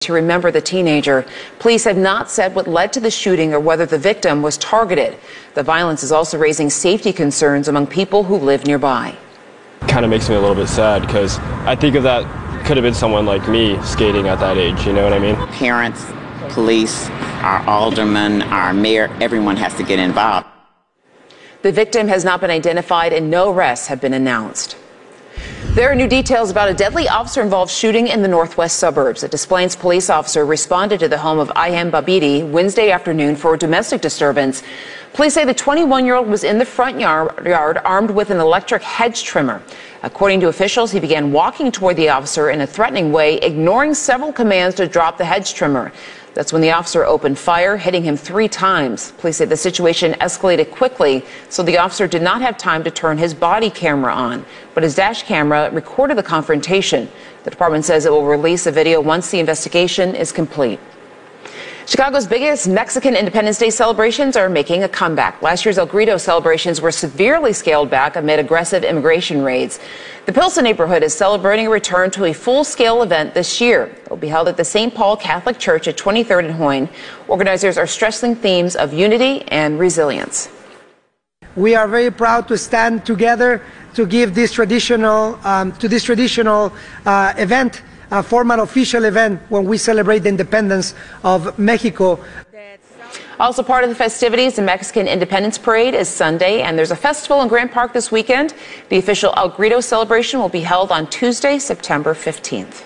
to remember the teenager. Police have not said what led to the shooting or whether the victim was targeted. The violence is also raising safety concerns among people who live nearby. Kind of makes me a little bit sad because I think of that could have been someone like me skating at that age, you know what I mean? Parents, police, our aldermen, our mayor, everyone has to get involved. The victim has not been identified and no arrests have been announced. There are new details about a deadly officer-involved shooting in the northwest suburbs. A Des Plaines police officer responded to the home of Ayem Babidi Wednesday afternoon for a domestic disturbance. Police say the 21-year-old was in the front yard armed with an electric hedge trimmer. According to officials, he began walking toward the officer in a threatening way, ignoring several commands to drop the hedge trimmer. That's when the officer opened fire, hitting him 3 times. Police say the situation escalated quickly, so the officer did not have time to turn his body camera on. But his dash camera recorded the confrontation. The department says it will release a video once the investigation is complete. Chicago's biggest Mexican Independence Day celebrations are making a comeback. Last year's El Grito celebrations were severely scaled back amid aggressive immigration raids. The Pilsen neighborhood is celebrating a return to a full-scale event this year. It will be held at the St. Paul Catholic Church at 23rd and Hoyne. Organizers are stressing themes of unity and resilience. We are very proud to stand together to give this traditional event a formal official event when we celebrate the independence of Mexico. Also part of the festivities, the Mexican Independence Parade is Sunday, and there's a festival in Grant Park this weekend. The official El Grito celebration will be held on Tuesday, September 15th.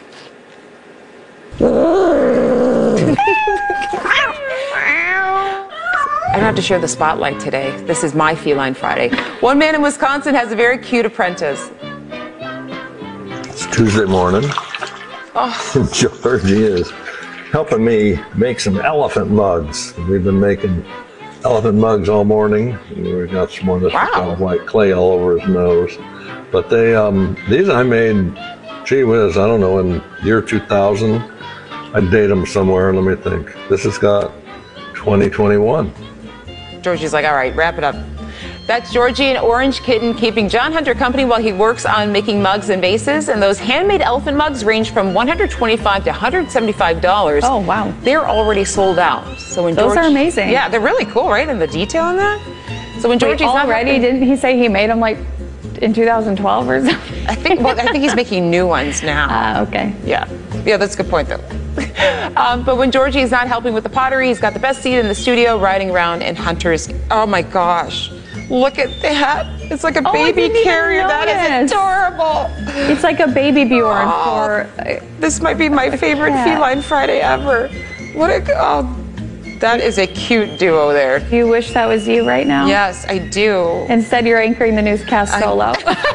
I don't have to share the spotlight today. This is my Feline Friday. One man in Wisconsin has a very cute apprentice. It's Tuesday morning. Oh. Georgie is helping me make some elephant mugs. We've been making elephant mugs all morning. We've got some more of this kind of white clay all over his nose. But they, these I made, gee whiz, I don't know, in year 2000. I'd date them somewhere, let me think. This has got 2021. Georgie's like, all right, wrap it up. That's Georgie, an orange kitten, keeping John Hunter company while he works on making mugs and vases. And those handmade elephant mugs range from $125 to $175. Oh, wow. They're already sold out. So when those are amazing. Yeah, they're really cool, right? And the detail in that. So when Georgie's not already, didn't he say he made them like in 2012 or something? I think he's making new ones now. Okay. Yeah, that's a good point, though. But when Georgie is not helping with the pottery, he's got the best seat in the studio, riding around in Hunter's. Oh my gosh. Look at that. It's like a baby carrier. That is adorable. It's like a baby Bjorn This might be my favorite Feline Friday ever. That is a cute duo there. Do you wish that was you right now? Yes, I do. Instead, you're anchoring the newscast solo.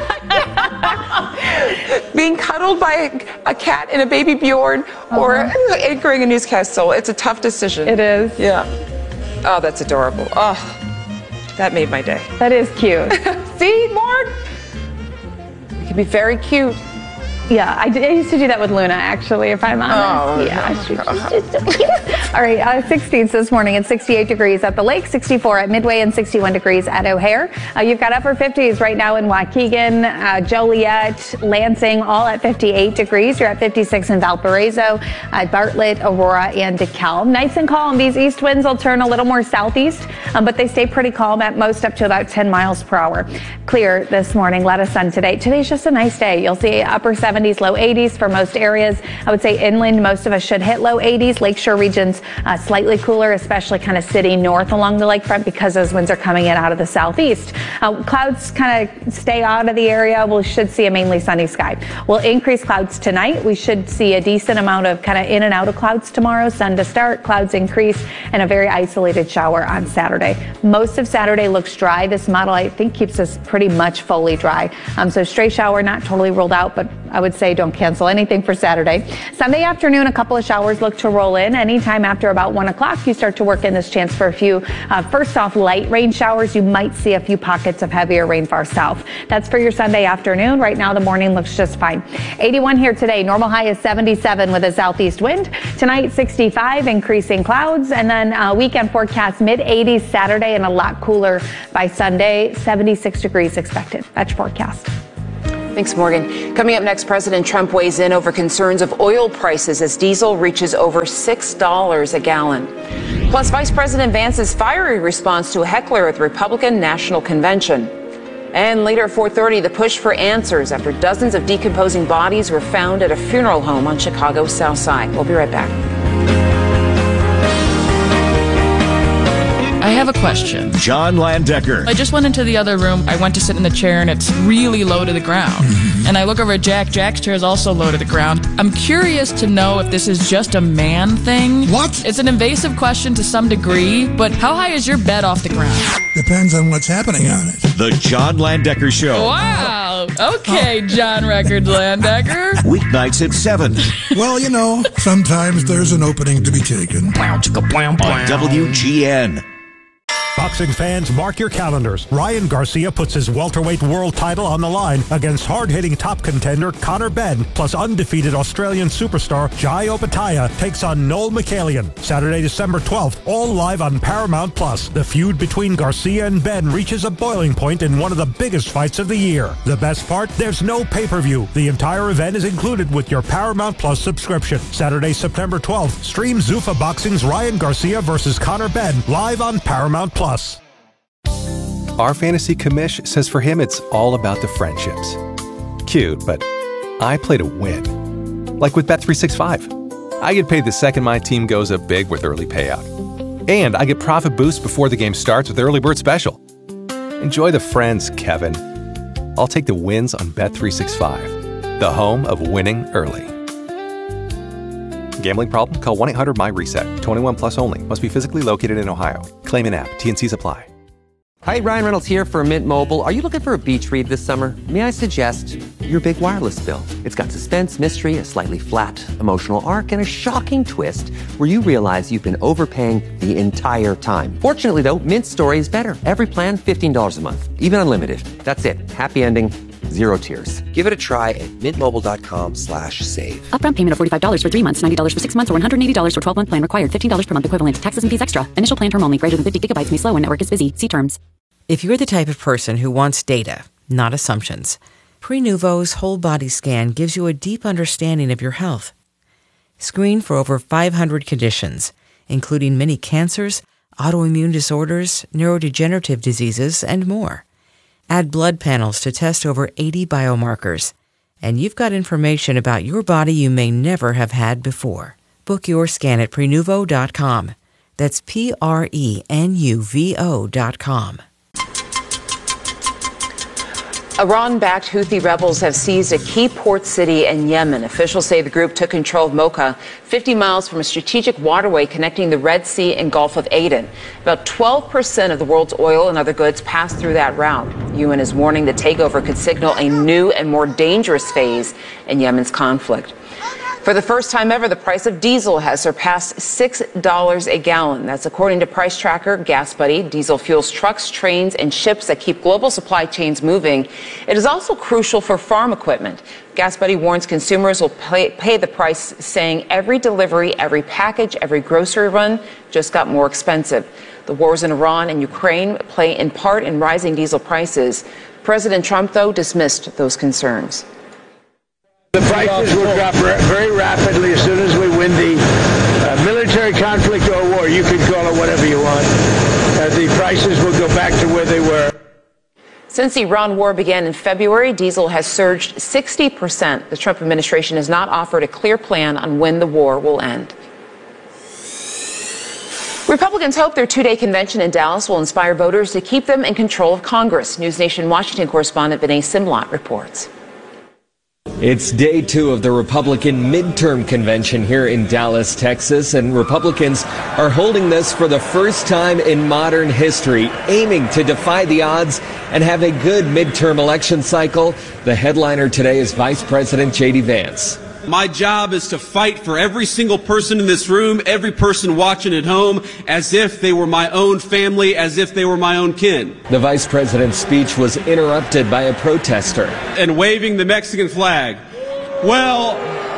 Being cuddled by a cat and a baby Bjorn or anchoring a newscast solo. It's a tough decision. It is. Yeah. Oh, that's adorable. Oh. That made my day. That is cute. See, Mort? It can be very cute. Yeah, I used to do that with Luna, actually, if I'm honest. She's just so cute. All right, 60s this morning and 68 degrees at the lake, 64 at Midway, and 61 degrees at O'Hare. You've got upper 50s right now in Waukegan, Joliet, Lansing, all at 58 degrees. You're at 56 in Valparaiso, Bartlett, Aurora, and DeKalb. Nice and calm. These east winds will turn a little more southeast, but they stay pretty calm at most up to about 10 miles per hour. Clear this morning, a lot of sun today. Today's just a nice day. You'll see upper 70s, low 80s for most areas. I would say inland, most of us should hit low 80s. Lakeshore regions slightly cooler, especially kind of sitting north along the lakefront because those winds are coming in out of the southeast. Clouds kind of stay out of the area. We should see a mainly sunny sky. We'll increase clouds tonight. We should see a decent amount of kind of in and out of clouds tomorrow. Sun to start, clouds increase, and a very isolated shower on Saturday. Most of Saturday looks dry. This model, I think, keeps us pretty much fully dry. So stray shower not totally ruled out, but I would say don't cancel anything for Saturday. Sunday afternoon, a couple of showers look to roll in. Anytime after about 1 o'clock, you start to work in this chance for a few, first off, light rain showers. You might see a few pockets of heavier rain far south. That's for your Sunday afternoon. Right now, the morning looks just fine. 81 here today. Normal high is 77 with a southeast wind. Tonight, 65, increasing clouds. And then weekend forecast, mid-80s Saturday and a lot cooler by Sunday. 76 degrees expected. That's your forecast. Thanks, Morgan. Coming up next, President Trump weighs in over concerns of oil prices as diesel reaches over $6 a gallon. Plus, Vice President Vance's fiery response to a heckler at the Republican National Convention. And later at 4:30, the push for answers after dozens of decomposing bodies were found at a funeral home on Chicago's South Side. We'll be right back. I have a question. John Landecker. I just went into the other room. I went to sit in the chair, and it's really low to the ground. And I look over at Jack. Jack's chair is also low to the ground. I'm curious to know if this is just a man thing. What? It's an invasive question to some degree, but how high is your bed off the ground? Depends on what's happening on it. The John Landecker Show. Wow. Okay, John Records Landecker. Weeknights at 7. Well, you know, sometimes there's an opening to be taken. On WGN. Boxing fans, mark your calendars. Ryan Garcia puts his welterweight world title on the line against hard-hitting top contender Conor Benn, plus undefeated Australian superstar Jai Opetaia takes on Noel McCallion. Saturday, December 12th, all live on Paramount+. The feud between Garcia and Benn reaches a boiling point in one of the biggest fights of the year. The best part? There's no pay-per-view. The entire event is included with your Paramount+ subscription. Saturday, September 12th, stream Zuffa Boxing's Ryan Garcia versus Conor Benn live on Paramount+. Our fantasy commish says for him it's all about the friendships. Cute, but I play to win. Like with Bet365. I get paid the second my team goes up big with early payout. And I get profit boost before the game starts with Early Bird Special. Enjoy the friends, Kevin. I'll take the wins on Bet365, the home of winning early. Gambling problem? Call 1-800-MY-RESET. 21 plus only. Must be physically located in Ohio. Claim in app. T&Cs apply. Hi, Ryan Reynolds here for Mint Mobile. Are you looking for a beach read this summer? May I suggest your big wireless bill? It's got suspense, mystery, a slightly flat emotional arc, and a shocking twist where you realize you've been overpaying the entire time. Fortunately, though, Mint's story is better. Every plan, $15 a month. Even unlimited. That's it. Happy ending. Zero tears. Give it a try at mintmobile.com/save. Upfront payment of $45 for 3 months, $90 for 6 months, or $180 for 12-month plan required. $15 per month equivalent. Taxes and fees extra. Initial plan term only. Greater than 50 gigabytes may slow when network is busy. See terms. If you're the type of person who wants data, not assumptions, Prenuvo's whole body scan gives you a deep understanding of your health. Screen for over 500 conditions, including many cancers, autoimmune disorders, neurodegenerative diseases, and more. Add blood panels to test over 80 biomarkers, and you've got information about your body you may never have had before. Book your scan at Prenuvo.com. That's Prenuvo.com. Iran-backed Houthi rebels have seized a key port city in Yemen. Officials say the group took control of Mocha, 50 miles from a strategic waterway connecting the Red Sea and Gulf of Aden. About 12% of the world's oil and other goods pass through that route. The UN is warning the takeover could signal a new and more dangerous phase in Yemen's conflict. For the first time ever, the price of diesel has surpassed $6 a gallon. That's according to price tracker GasBuddy. Diesel fuels trucks, trains, and ships that keep global supply chains moving. It is also crucial for farm equipment. GasBuddy warns consumers will pay the price, saying every delivery, every package, every grocery run just got more expensive. The wars in Iran and Ukraine play in part in rising diesel prices. President Trump, though, dismissed those concerns. The prices will drop very rapidly as soon as we win the military conflict or war. You can call it whatever you want. The prices will go back to where they were. Since the Iran war began in February, diesel has surged 60%. The Trump administration has not offered a clear plan on when the war will end. Republicans hope their two-day convention in Dallas will inspire voters to keep them in control of Congress. News Nation Washington correspondent Vinay Simlot reports. It's day 2 of the Republican midterm convention here in Dallas, Texas, and Republicans are holding this for the first time in modern history, aiming to defy the odds and have a good midterm election cycle. The headliner today is Vice President J.D. Vance. My job is to fight for every single person in this room, every person watching at home, as if they were my own family, as if they were my own kin. The vice president's speech was interrupted by a protester. And waving the Mexican flag. Well,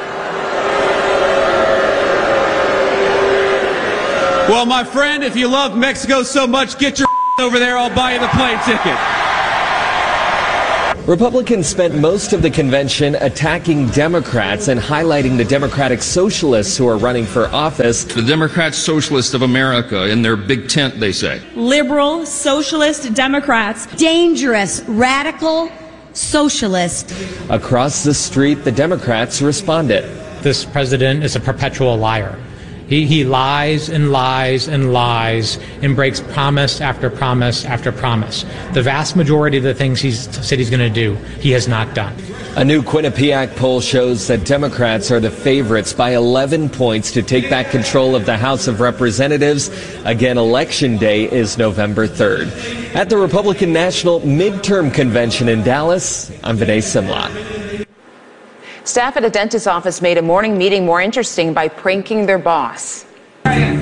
my friend, if you love Mexico so much, get your over there, I'll buy you the plane ticket. Republicans spent most of the convention attacking Democrats and highlighting the Democratic Socialists who are running for office. The Democrat Socialists of America in their big tent, they say. Liberal, socialist Democrats. Dangerous, radical, socialist. Across the street, the Democrats responded. This president is a perpetual liar. He lies and lies and lies and breaks promise after promise after promise. The vast majority of the things he's said he's going to do, he has not done. A new Quinnipiac poll shows that Democrats are the favorites by 11 points to take back control of the House of Representatives. Again, Election Day is November 3rd. At the Republican National Midterm Convention in Dallas, I'm Vinay Simlot. Staff at a dentist's office made a morning meeting more interesting by pranking their boss.